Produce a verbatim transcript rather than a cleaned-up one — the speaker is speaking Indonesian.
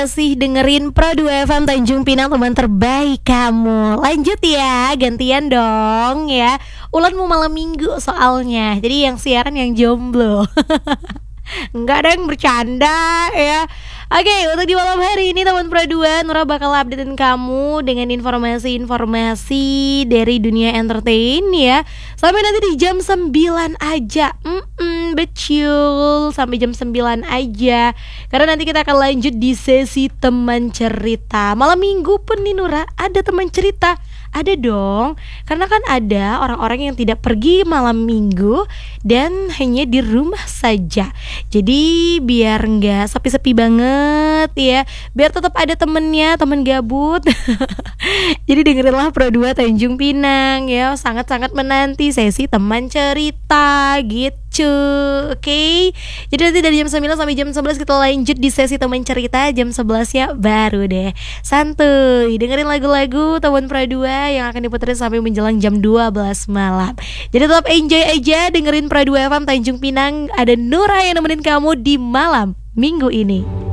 Masih dengerin Pro dua F M Tanjung Pinang, teman terbaik kamu. Lanjut ya, gantian dong ya. Ulan mau malam minggu soalnya, jadi yang siaran yang jomblo. Enggak ada yang bercanda ya. Oke, untuk di malam hari ini teman Pro dua, Nura bakal updatein kamu dengan informasi-informasi dari dunia entertain ya. Sampai nanti di jam sembilan aja. Mm-mm, betul, sampai jam sembilan aja. Karena nanti kita akan lanjut di sesi teman cerita. Malam minggu pun nih Nura, ada teman cerita. Ada dong, karena kan ada orang-orang yang tidak pergi malam minggu dan hanya di rumah saja. Jadi biar nggak sepi-sepi banget ya, biar tetap ada temennya, temen gabut. Jadi dengerinlah Pro dua Tanjung Pinang ya, sangat-sangat menanti sesi teman cerita gitu. Oke, okay? Jadi nanti dari jam sembilan sampai jam sebelas kita lanjut di sesi teman cerita. Jam sebelas ya baru deh santuy dengerin lagu-lagu teman Pro dua yang akan diputerin sampai menjelang jam dua belas malam. Jadi tetap enjoy aja dengerin Pro dua F M Tanjung Pinang. Ada Nura yang nemenin kamu di malam minggu ini.